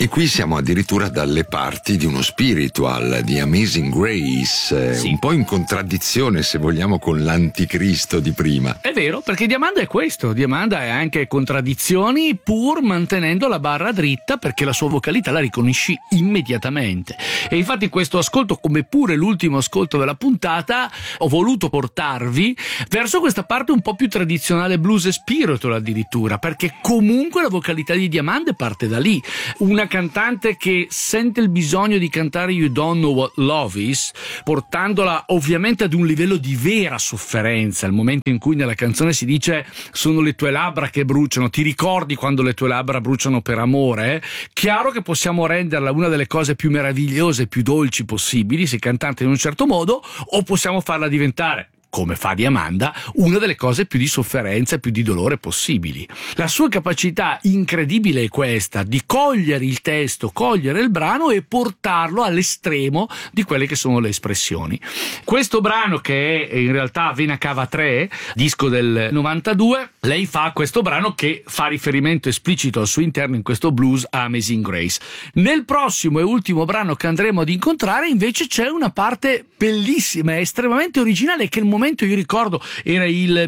E qui siamo addirittura dalle parti di uno spiritual, di Amazing Grace, Sì. un po' in contraddizione, se vogliamo, con l'anticristo di prima. È vero, perché Diamanda è questo, Diamanda è anche contraddizioni, pur mantenendo la barra dritta, perché la sua vocalità la riconosci immediatamente. E infatti questo ascolto, come pure l'ultimo ascolto della puntata, ho voluto portarvi verso questa parte un po' più tradizionale blues e spiritual addirittura, perché comunque la vocalità di Diamanda parte da lì. Una cantante che sente il bisogno di cantare You Don't Know What Love Is, portandola ovviamente ad un livello di vera sofferenza, il momento in cui nella canzone si dice sono le tue labbra che bruciano, ti ricordi quando le tue labbra bruciano per amore? Chiaro che possiamo renderla una delle cose più meravigliose e più dolci possibili se cantante in un certo modo, o possiamo farla diventare, come fa Diamanda, una delle cose più di sofferenza e più di dolore possibili. La sua capacità incredibile è questa, di cogliere il testo, cogliere il brano e portarlo all'estremo di quelle che sono le espressioni. Questo brano, che è in realtà Vena Cava 3, disco del 92, lei fa questo brano che fa riferimento esplicito al suo interno in questo blues a Amazing Grace. Nel prossimo e ultimo brano che andremo ad incontrare invece c'è una parte bellissima e estremamente originale che il momento, io ricordo, era il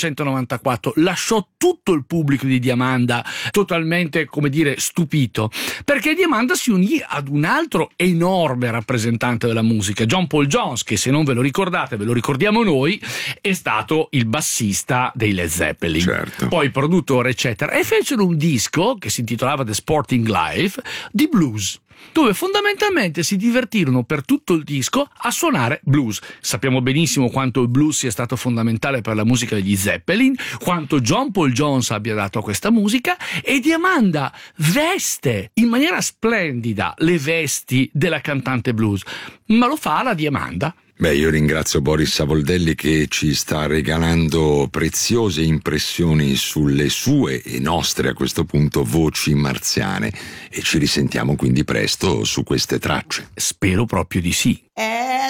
1994, lasciò tutto il pubblico di Diamanda totalmente, come dire, stupito, perché Diamanda si unì ad un altro enorme rappresentante della musica, John Paul Jones, che se non ve lo ricordate, ve lo ricordiamo noi, è stato il bassista dei Led Zeppelin, Certo. poi produttore eccetera, e fecero un disco che si intitolava The Sporting Life di blues, dove fondamentalmente si divertirono per tutto il disco a suonare blues. Sappiamo benissimo quanto il blues sia stato fondamentale per la musica degli Zeppelin, quanto John Paul Jones abbia dato a questa musica, e Diamanda veste in maniera splendida le vesti della cantante blues, ma lo fa alla Diamanda. Beh, io ringrazio Boris Savoldelli che ci sta regalando preziose impressioni sulle sue e nostre, a questo punto, voci marziane, e ci risentiamo quindi presto su queste tracce. Spero proprio di sì.